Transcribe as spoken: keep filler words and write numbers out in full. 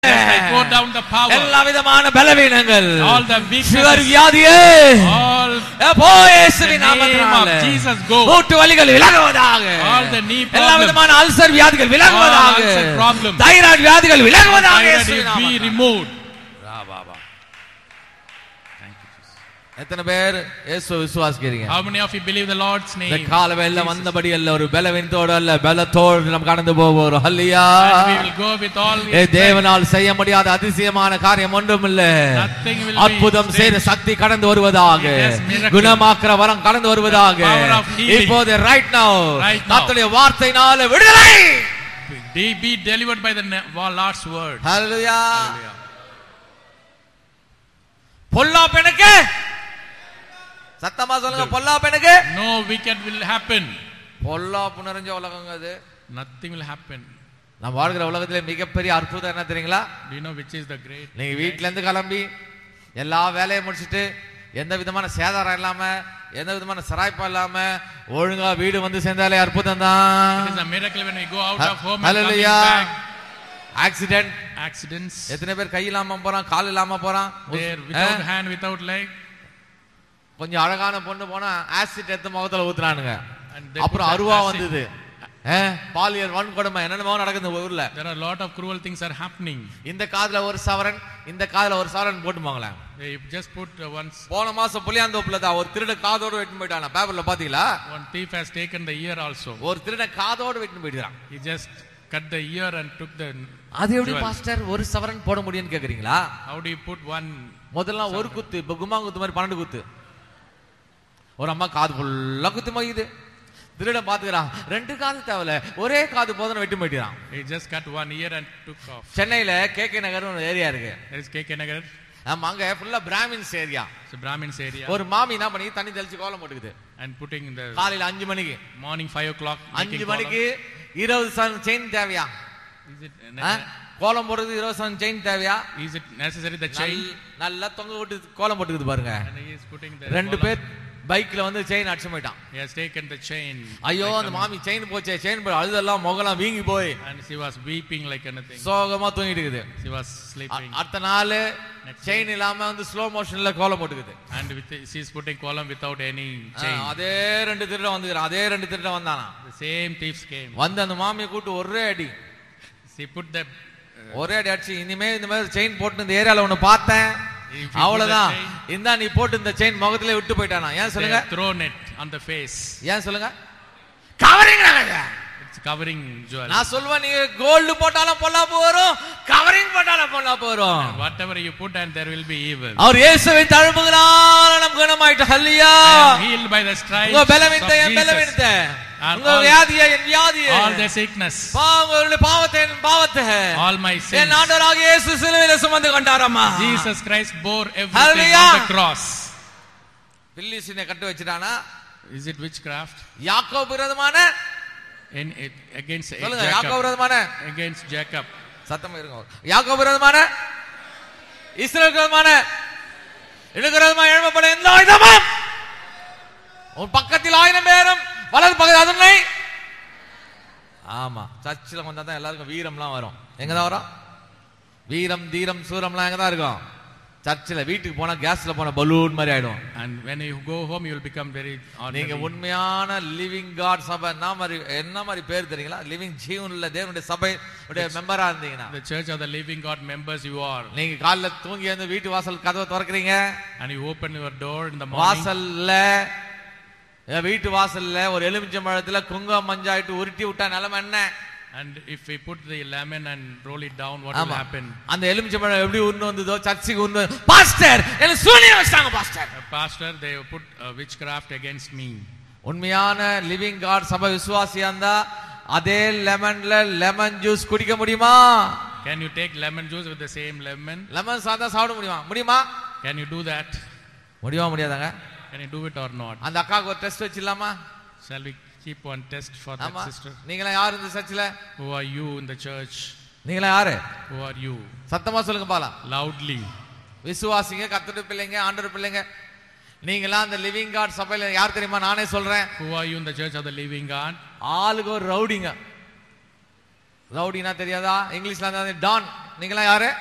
Go down the power. எல்லா விதமான பலவீனங்கள், all the weaknesses, sugar வியாதியே, all இயேசுவின் நாமத்தினாலே Jesus go. மூட்டு வலிகள் விலகுவதாக, all the knee problems, எல்லா விதமான அல்சர் வியாதிகள் விலகுவதாக, தைராய்டு வியாதிகள் விலகுவதாக, இயேசுவின் நாமத்தினாலே be removed. எத்தனை பேர் இயேசுவை விசுவாசிக்கிறீங்க? How many of you believe the Lord's name? இந்த காலவேளை வந்தபடி அல்ல, ஒரு பலவீனத்தோடு அல்ல, பலத்தோடு நாம் கடந்து போவோம். ஹல்லேலூயா. We will go with all ஏ தேவனால் செய்ய முடியாத அதிசயமான காரியம் ஒன்றும் இல்லை. அற்புதம் செய்த சக்தி கடந்து வருவதாக, குணமாக்குற வரம் கடந்து வருவதாக. இப்போது ரைட் நவ கர்த்தருடைய வார்த்தையினால விடுதலை. Be delivered by the Lord's word. ஹல்லேலூயா. பொல்லாப்பனுக்கு சத்தமா சொல்லுங்க, பொல்லாப்பனுக்கு no wicked will happen. பொல்லாப்பு நிறைஞ்ச உலகங்க அது. Nothing will happen. நான் வாழ்கிற உலகத்திலே மிகப்பெரிய அற்புதம் என்ன தெரியுங்களா? Do you know which is the great? நீங்க வீட்ல இருந்து கிளம்பி எல்லா வேலையை முடிச்சிட்டு எந்த விதமான சேதாரம் இல்லாம, எந்த விதமான சராய்ப்பா இல்லாம ஒழுங்கா வீடு வந்து சேர்ந்தாலே அற்புதம் தான். It is a miracle when we go out of home and come back. Accident, accidents. எத்தனை பேர் கை இல்லாம போறான், கால் இல்லாம போறான், without hand, without leg. கொஞ்சம் அழகான பொண்ணு போனா ஆசிட் எடுத்து முகத்துல ஊத்துறானுங்க. அப்புறம் அருவா வந்தது, பாலியல் வன்கொடுமை என்னென்னமோ நடக்குது ஊர்ல. There are a lot of cruel things are happening. இந்த காதுல ஒரு சவரன், இந்த காதுல ஒரு சவரன் போட்டு போங்களேன். They just put once. போன மாசம் புளியாந்தோப்புல தான் ஒரு திருட காதோட வெட்டிட்டு போயிட்டானா, பேப்பர்ல பாத்தீங்களா? One thief has taken the ear also. ஒரு திருட காதோட வெட்டிட்டு போயிட்டான். He just cut the ear and took the. அது எப்படி பாஸ்டர் ஒரு சவரன் போட முடியும்னு கேக்குறீங்களா? How do you put one? முதல்ல ஒரு குத்து, இப்ப கும்மாங்குத்து மாதிரி பன்னெண்டு குத்து. ஒரு அம்மா காது ஃபுல்லா குத்து மகிது. திருடன் பாத்துக்கிறான், ரெண்டு காது தேவல, ஒரே காது போதுன்னு வெட்டி போயிட்டான். He just cut one ear and took off. சென்னையில கே கே நகர் ஒரு ஏரியா இருக்கு. There is K K Nagar. ஆமா, அங்க ஃபுல்லா Brahmins area. So Brahmins area. ஒரு மாமி என்ன பண்ணி தண்ணி தெளிச்சு கோலம் போட்டுக்குது. And putting the காலையில அஞ்சு மணிக்கு, morning five o'clock. அஞ்சு மணிக்கு இருபது சவரன் செயின் தேவையா? Is it கோலம் போடுறது இருபது சவரன் செயின் தேவையா? Is it necessary the chain? நல்லா தொங்க விட்டு கோலம் போட்டுக்குது பாருங்க. And he is putting the ரெண்டு பேர் பைக்ல வந்து செயின் அடிச்சு போயிட்டான். He has taken the chain. ஐயோ அந்த மாமி செயின் போச்சே, செயின் போய் அழுதெல்லாம் முகலாம் வீங்கி போய் And she was weeping like anything. சோகமா தூங்கிட்டு இருக்குது. She was sleeping. அடுத்த நாள் செயின் இல்லாம வந்து ஸ்லோ மோஷன்ல கோலம் போட்டுக்குது. And with she is putting column without any chain. அதே ரெண்டு திருடன் வந்துக்கிறான், அதே ரெண்டு திருடன் வந்தானா. The same thieves came. வந்து அந்த மாமியை கூட்டு ஒரே அடி, She put the ஒரே அடி அடிச்சு, இனிமே இந்த மாதிரி செயின் போட்டு இந்த ஏரியால ஒன்னு பார்த்தேன், அவ்வளவுதான், இந்த நீ போட்டு இந்த செயின் முகத்திலே விட்டு போயிட்டானா. ஏன் சொல்லுங்க? thrown it on the face. ஏன் சொல்லுங்க? கவரிங். It's covering jewel. நான் சொல்வேன், நீ கோல்ட் போட்டாலும் பொல்லாப்பு வரும், கவரிங் போட்டாலும் பொல்லாப்பு வரும். Whatever you put and there will be evil. அவர் இயேசுவின் தழும்புகளால் நாம் குணமாயிட்டு. ஹல்லேலூயா. Healed by the stripes. உங்க பலவீனத்தை என் பலவீனத்தை, உங்க வியாதியை என் வியாதியை, all the sickness, பாவங்களுடைய பாவத்தை என் பாவத்தை, all my sins, என் ஆண்டவராகிய இயேசு சிலுவையிலே சுமந்து கொண்டாரம்மா. Jesus Christ bore everything on the cross. பில்லிசினை cut வச்சிட்டானா? Is it witchcraft? யாக்கோபு விரோதமான in it against சொல்லுங்க, Jacob. யாக்கோபு விரோதமான Against Jacob. சத்தமா இருங்க. யாக்கோபு விரோதமான, இஸ்ரவேல் விரோதமான, எனக்கு விரோதமான எழும்பப்பட எந்த ஆயுதமும் உன் பக்கத்தில் ஆயிரம் பேரும் வலது பக்கத்தில் அதனை. ஆமா, சர்ச்சில் வந்தா தான் எல்லாருக்கும் வீரம்லாம் வரும். எங்கதான் வரும்? வீரம் தீரம் சூரம்லாம் எங்கதான் இருக்கும்? சர்ச்சில். வீட்டுக்கு போனா கேஸ்ல போன பலூன் மாதிரி ஆயிடும். And when you go home you will become very ordinary. நீங்க உண்மையான லிவிங் காட் சபை என்ன மாதிரி, என்ன மாதிரி பேர் தெரியுங்களா? லிவிங் ஜீவனுள்ள தேவனுடைய சபை உடைய மெம்பரா இருந்தீங்கன்னா, the church of the living God members you are. நீங்க காலைல தூங்கி வந்து வீட்டு வாசல் கதவை திறக்கிறீங்க, and you open your door in the morning. வாசல்ல, வீட்டு வாசல்ல ஒரு எலுமிச்சம்பழத்துல குங்குமம் மஞ்சாயிட்டு உருட்டி விட்டா நிலைமை என்ன? And if we put the lemon and roll it down, what will happen? அந்த எலுமிச்சம்பழம் எப்படி உருண்டு வந்ததோ சர்ச்சுக்கு உருண்டு. பாஸ்டர் என்ன சூனியம் வச்சாங்க pastor. Pastor, they put uh, witchcraft against me. உண்மையான லிவிங் காட் சபை விசுவாசியா இருந்தா அதே லெமன்ல லெமன் ஜூஸ் குடிக்க முடியுமா? Can you take lemon juice with the same lemon? Lemon சாதா சாப்பிட முடியுமா? முடியுமா? Can you do that? முடியுமா முடியாதாங்க? Can you do it or not? அந்த அக்காக்கு ஒரு test வச்சிடலாமா? Shall we keep one test for that sister? நீங்களா யார் இந்த சர்ச்சில்? Who are you in the church? நீங்களா யாரு? Who are you? சத்தமா சொல்லுங்க பாலாம். Loudly. விசுவாசிங்க, கர்த்தருடைய பிள்ளைங்க, ஆண்டவருடைய பிள்ளைங்க. நீங்களா அந்த லிவிங் காட் சபையில யார் தெரியுமா? நானே சொல்றேன். Who are you in the church of the living God? ஆளுக்கு ஒரு ரவுடிங்க. ரவுடினா தெரியாதா? இங்கிலீஷ்ல டான். நீங்களா யாரு?